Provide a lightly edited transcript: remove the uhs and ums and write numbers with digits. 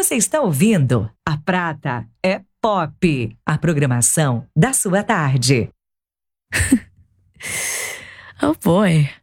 Você está ouvindo A Prata é Pop, a programação da sua tarde. Oh boy.